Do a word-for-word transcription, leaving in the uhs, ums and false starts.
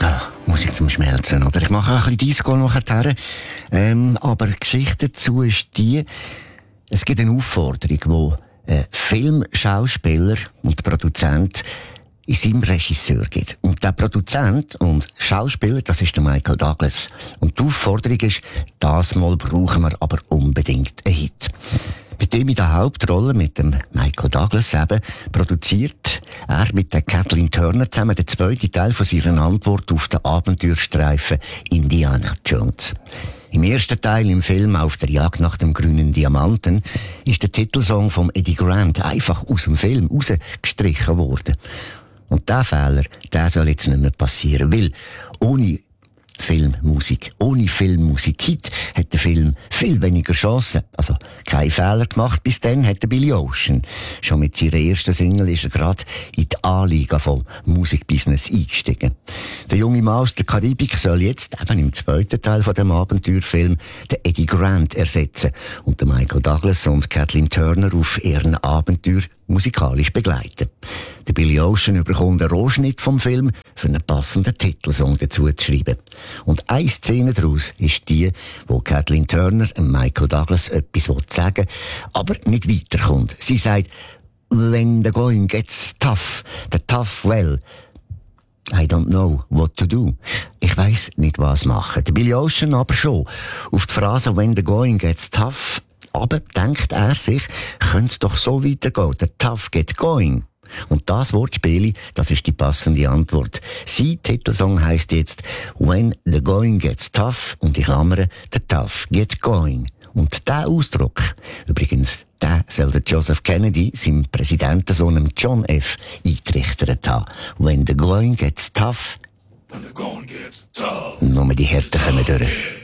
Da, Musik zum Schmelzen, oder? Ich mache auch ein bisschen Disco nachher. Ähm, aber die Geschichte dazu ist die, es gibt eine Aufforderung, wo ein Filmschauspieler und Produzent in seinem Regisseur gibt. Und der Produzent und Schauspieler, das ist der Michael Douglas. Und die Aufforderung ist, das Mal brauchen wir aber unbedingt einen Hit. Mit dem in der Hauptrolle, mit dem Michael Douglas eben, produziert er mit der Kathleen Turner zusammen den zweiten Teil von seiner Antwort auf den Abenteuerstreifen Indiana Jones. Im ersten Teil im Film «Auf der Jagd nach dem grünen Diamanten» ist der Titelsong von Eddie Grant einfach aus dem Film rausgestrichen worden. Und dieser Fehler, der soll jetzt nicht mehr passieren, weil ohne Filmmusik, ohne Filmmusik-Hit hat der Film viel weniger Chancen. Also, kein Fehler gemacht. Bis dann hat der Billy Ocean. Schon mit seiner ersten Single ist er gerade in die A-Liga vom Musikbusiness eingestiegen. Der junge Mann aus der Karibik soll jetzt eben im zweiten Teil von dem Abenteuerfilm den Eddie Grant ersetzen und den Michael Douglas und Kathleen Turner auf ihren Abenteuer musikalisch begleiten. Der Billy Ocean bekommt einen Rohschnitt vom Film für einen passenden Titelsong dazu zu schreiben. Und eine Szene daraus ist die, wo Kathleen Turner und Michael Douglas etwas sagen will, aber nicht weiterkommt. Sie sagt, when the going gets tough, the tough well, I don't know what to do. Ich weiss nicht, was machen. Der Billy Ocean aber schon. Auf die Phrase when the going gets tough, aber denkt er sich, könnte es doch so weitergehen. Der Tough get going. Und das Wortspiel, das ist die passende Antwort. Sein Titelsong heisst jetzt When the going gets tough und in Klammern the tough get going. Und dieser Ausdruck, übrigens, der soll der Joseph Kennedy, seinem Präsidentensohn John F. eingerichtet haben. When the going gets tough, When the going gets tough. Nur die Härten kommen durch.